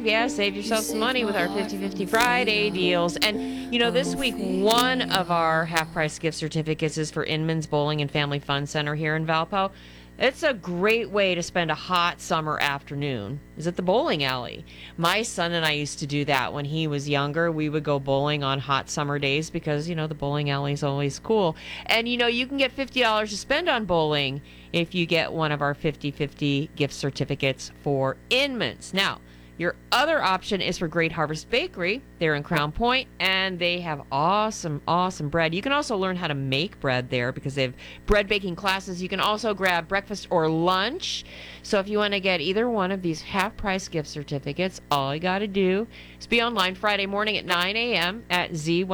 Yeah, save yourself some money with our 50/50 Friday deals. And, this week, one of our half-price gift certificates is for Inman's Bowling and Family Fun Center here in Valpo. It's a great way to spend a hot summer afternoon, is at the bowling alley. My son and I used to do that when he was younger. We would go bowling on hot summer days because, the bowling alley is always cool. And, you can get $50 to spend on bowling if you get one of our 50/50 gift certificates for Inman's. Now, your other option is for Great Harvest Bakery. They're in Crown Point, and they have awesome, awesome bread. You can also learn how to make bread there because they have bread baking classes. You can also grab breakfast or lunch. So if you want to get either one of these half-price gift certificates, all you got to do is be online Friday morning at 9 a.m. at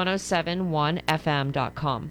z1071fm.com.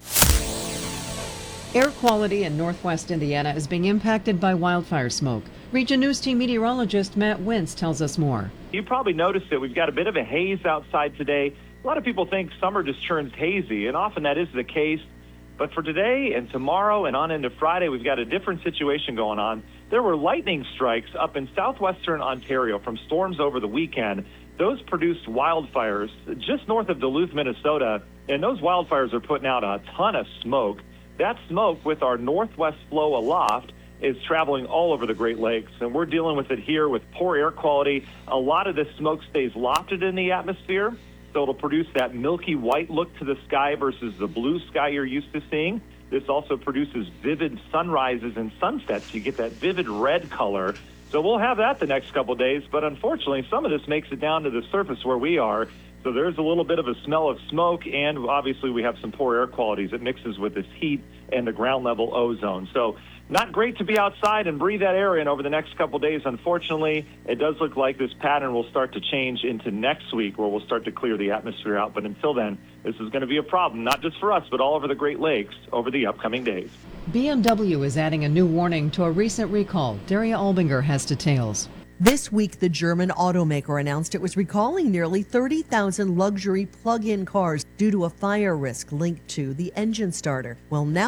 Air quality in northwest Indiana is being impacted by wildfire smoke. Region News Team meteorologist Matt Wentz tells us more. You probably noticed that we've got a bit of a haze outside today. A lot of people think summer just turns hazy, and often that is the case. But for today and tomorrow and on into Friday, we've got a different situation going on. There were lightning strikes up in southwestern Ontario from storms over the weekend. Those produced wildfires just north of Duluth, Minnesota, and those wildfires are putting out a ton of smoke. That smoke with our northwest flow aloft is traveling all over the Great Lakes, and we're dealing with it here with poor air quality. A lot of this smoke stays lofted in the atmosphere, so it'll produce that milky white look to the sky versus the blue sky you're used to seeing. This also produces vivid sunrises and sunsets. You get that vivid red color. So we'll have that the next couple of days, but unfortunately, some of this makes it down to the surface where we are. So there's a little bit of a smell of smoke, and obviously we have some poor air qualities. It mixes with this heat and the ground level ozone. So not great to be outside and breathe that air in over the next couple of days. Unfortunately, it does look like this pattern will start to change into next week where we'll start to clear the atmosphere out. But until then, this is going to be a problem, not just for us, but all over the Great Lakes over the upcoming days. BMW is adding a new warning to a recent recall. Daria Albinger has details. This week, the German automaker announced it was recalling nearly 30,000 luxury plug-in cars due to a fire risk linked to the engine starter. Well, now